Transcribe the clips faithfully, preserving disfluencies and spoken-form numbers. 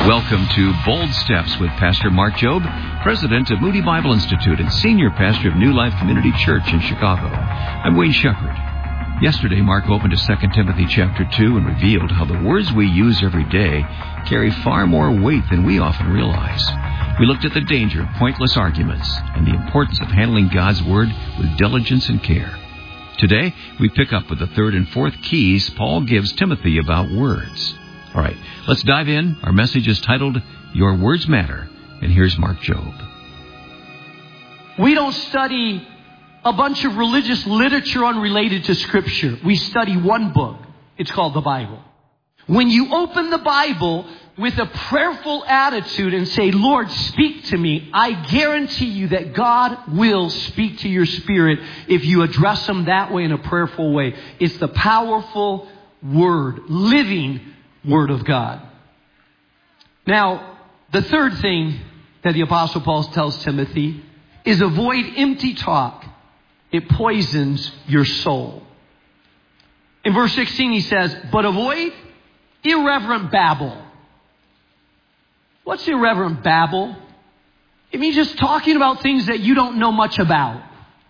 Welcome to Bold Steps with Pastor Mark Jobe, President of Moody Bible Institute and Senior Pastor of New Life Community Church in Chicago. I'm Wayne Shepherd. Yesterday, Mark opened to Second Timothy chapter two and revealed how the words we use every day carry far more weight than we often realize. We looked at the danger of pointless arguments and the importance of handling God's Word with diligence and care. Today, we pick up with the third and fourth keys Paul gives Timothy about words. All right, let's dive in. Our message is titled, Your Words Matter. And here's Mark Jobe. We don't study a bunch of religious literature unrelated to Scripture. We study one book. It's called the Bible. When you open the Bible with a prayerful attitude and say, Lord, speak to me, I guarantee you that God will speak to your spirit if you address Him that way in a prayerful way. It's the powerful Word, living Word of God. Now, the third thing that the Apostle Paul tells Timothy is avoid empty talk. It poisons your soul. In verse sixteen he says, but avoid irreverent babble. What's irreverent babble? It means just talking about things that you don't know much about.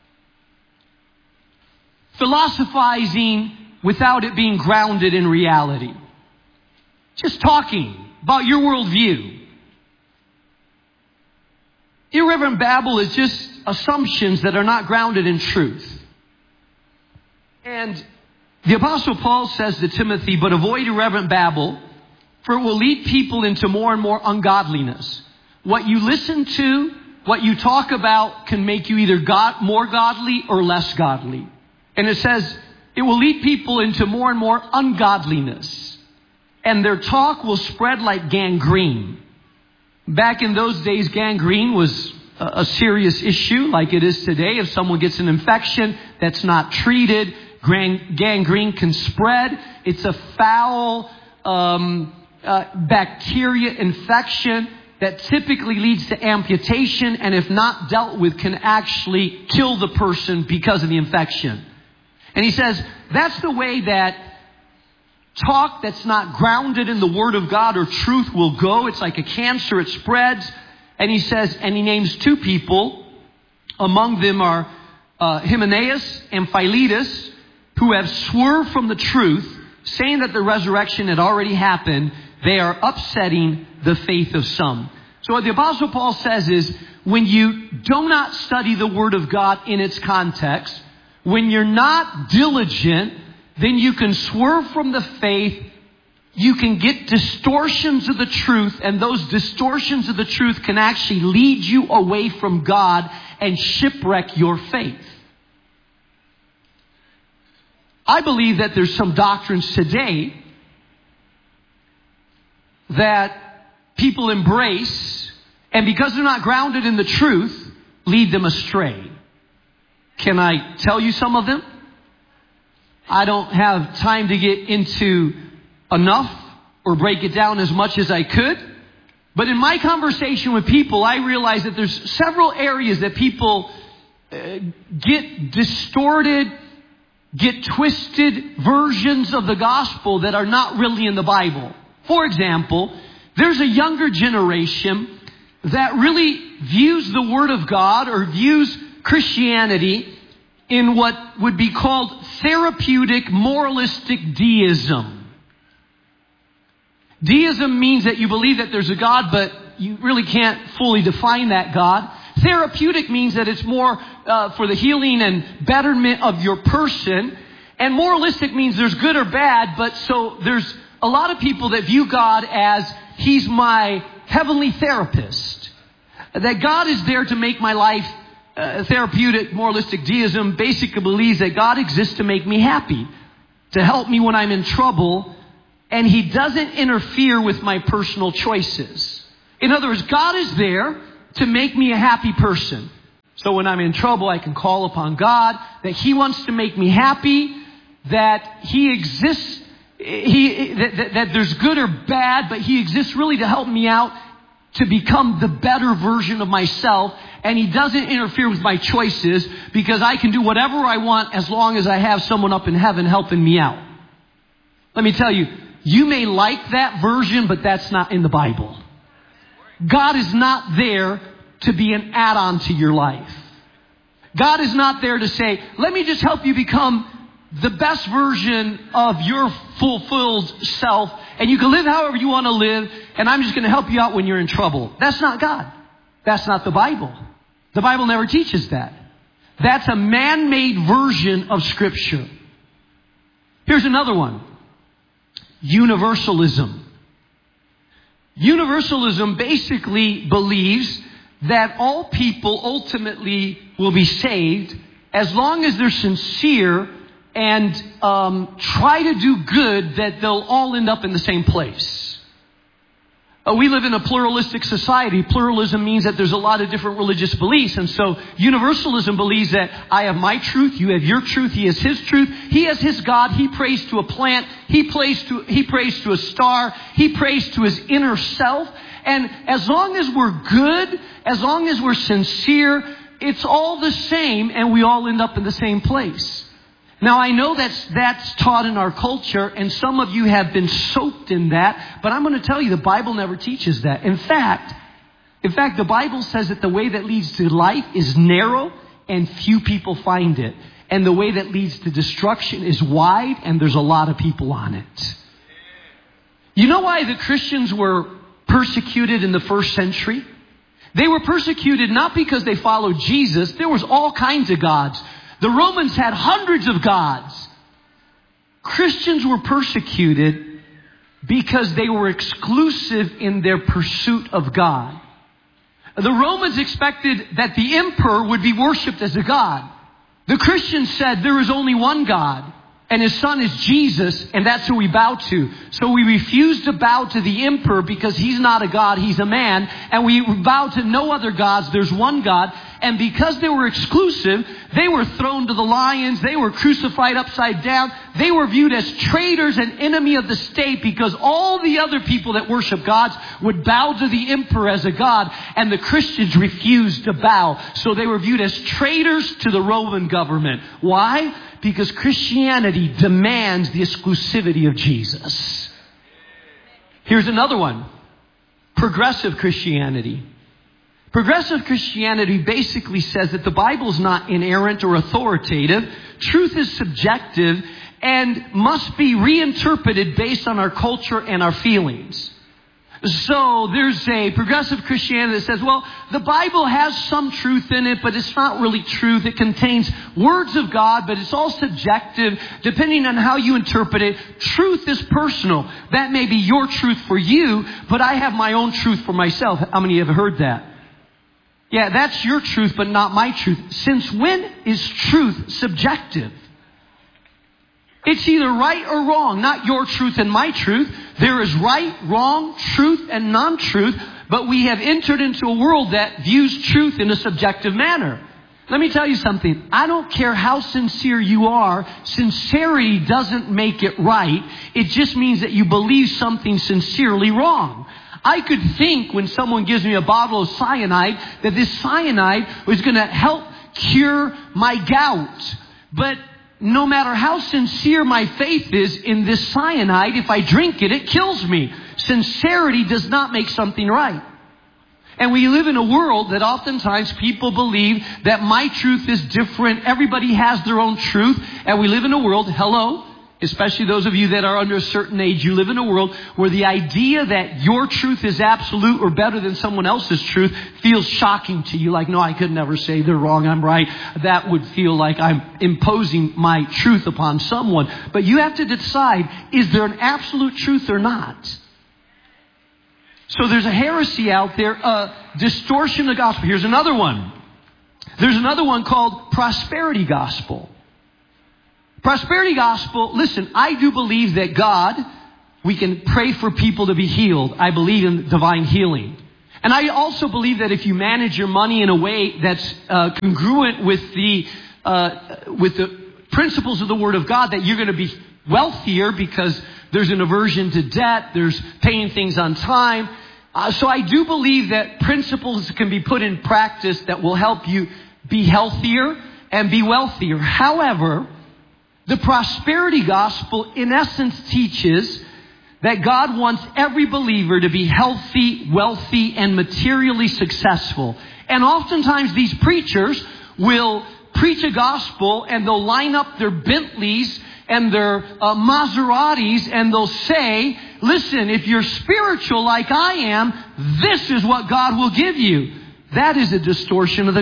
Philosophizing without it being grounded in reality. Just talking about your worldview. Irreverent babble is just assumptions that are not grounded in truth. And the Apostle Paul says to Timothy, but avoid irreverent babble, for it will lead people into more and more ungodliness. What you listen to, what you talk about can make you either God, more godly or less godly. And it says it will lead people into more and more ungodliness. And their talk will spread like gangrene. Back in those days, gangrene was a serious issue like it is today. If someone gets an infection that's not treated, gangrene can spread. It's a foul um, uh, bacteria infection that typically leads to amputation, and if not dealt with, can actually kill the person because of the infection. And he says that's the way that talk that's not grounded in the Word of God or truth will go. It's like a cancer, it spreads. And he says, and he names two people. Among them are uh, Hymenaeus and Philetus, who have swerved from the truth, saying that the resurrection had already happened. They are upsetting the faith of some. So what the Apostle Paul says is, when you do not study the Word of God in its context, when you're not diligent, then you can swerve from the faith. You can get distortions of the truth, and those distortions of the truth can actually lead you away from God and shipwreck your faith. I believe that there's some doctrines today that people embrace, and because they're not grounded in the truth, lead them astray. Can I tell you some of them? I don't have time to get into enough or break it down as much as I could. But in my conversation with people, I realize that there's several areas that people uh, get distorted, get twisted versions of the gospel that are not really in the Bible. For example, there's a younger generation that really views the Word of God or views Christianity in what would be called therapeutic, moralistic deism. Deism means that you believe that there's a God, but you really can't fully define that God. Therapeutic means that it's more uh, for the healing and betterment of your person. And moralistic means there's good or bad, but so there's a lot of people that view God as He's my heavenly therapist. That God is there to make my life Uh, therapeutic, moralistic deism basically believes that God exists to make me happy, to help me when I'm in trouble, and He doesn't interfere with my personal choices. In other words, God is there to make me a happy person. So when I'm in trouble, I can call upon God, that He wants to make me happy, that He exists, he that, that, that there's good or bad, but He exists really to help me out to become the better version of myself. And He doesn't interfere with my choices because I can do whatever I want as long as I have someone up in heaven helping me out. Let me tell you, you may like that version, but that's not in the Bible. God is not there to be an add-on to your life. God is not there to say, let me just help you become the best version of your fulfilled self, and you can live however you want to live, and I'm just going to help you out when you're in trouble. That's not God. That's not the Bible. The Bible never teaches that. That's a man-made version of Scripture. Here's another one. Universalism. Universalism basically believes that all people ultimately will be saved as long as they're sincere and um, try to do good, that they'll all end up in the same place. Uh, we live in a pluralistic society. Pluralism means that there's a lot of different religious beliefs. And so universalism believes that I have my truth, you have your truth, he has his truth. He has his God. He prays to a plant. He prays to, he prays to a star. He prays to his inner self. And as long as we're good, as long as we're sincere, it's all the same, and we all end up in the same place. Now, I know that's, that's taught in our culture, and some of you have been soaked in that, but I'm going to tell you the Bible never teaches that. In fact, in fact, the Bible says that the way that leads to life is narrow, and few people find it. And the way that leads to destruction is wide, and there's a lot of people on it. You know why the Christians were persecuted in the first century? They were persecuted not because they followed Jesus. There was all kinds of gods. The Romans had hundreds of gods. Christians were persecuted because they were exclusive in their pursuit of God. The Romans expected that the emperor would be worshipped as a god. The Christians said there is only one God, and his son is Jesus, and that's who we bow to. So we refuse to bow to the emperor because he's not a god, he's a man. And we bow to no other gods, there's one God. And because they were exclusive, they were thrown to the lions, they were crucified upside down. They were viewed as traitors and enemy of the state because all the other people that worship gods would bow to the emperor as a god, and the Christians refused to bow. So they were viewed as traitors to the Roman government. Why? Because Christianity demands the exclusivity of Jesus. Here's another one. Progressive Christianity. Progressive Christianity basically says that the Bible is not inerrant or authoritative. Truth is subjective and must be reinterpreted based on our culture and our feelings. So there's a progressive Christianity that says, well, the Bible has some truth in it, but it's not really truth. It contains words of God, but it's all subjective depending on how you interpret it. Truth is personal. That may be your truth for you, but I have my own truth for myself. How many have heard that? Yeah, that's your truth, but not my truth. Since when is truth subjective? It's either right or wrong, not your truth and my truth. There is right, wrong, truth, and non-truth, but we have entered into a world that views truth in a subjective manner. Let me tell you something. I don't care how sincere you are. Sincerity doesn't make it right. It just means that you believe something sincerely wrong. I could think when someone gives me a bottle of cyanide that this cyanide was going to help cure my gout. But no matter how sincere my faith is in this cyanide, if I drink it, it kills me. Sincerity does not make something right. And we live in a world that oftentimes people believe that my truth is different. Everybody has their own truth. And we live in a world, hello, especially those of you that are under a certain age, you live in a world where the idea that your truth is absolute or better than someone else's truth feels shocking to you. Like, no, I could never say they're wrong, I'm right. That would feel like I'm imposing my truth upon someone. But you have to decide, is there an absolute truth or not? So there's a heresy out there, a distortion of the gospel. Here's another one. There's another one called prosperity gospel. Prosperity gospel, listen, I do believe that God, we can pray for people to be healed. I believe in divine healing. And I also believe that if you manage your money in a way that's uh, congruent with the uh, with the principles of the Word of God, that you're going to be wealthier because there's an aversion to debt, there's paying things on time. Uh, so I do believe that principles can be put in practice that will help you be healthier and be wealthier. However, the prosperity gospel, in essence, teaches that God wants every believer to be healthy, wealthy, and materially successful. And oftentimes these preachers will preach a gospel and they'll line up their Bentleys and their uh, Maseratis and they'll say, listen, if you're spiritual like I am, this is what God will give you. That is a distortion of the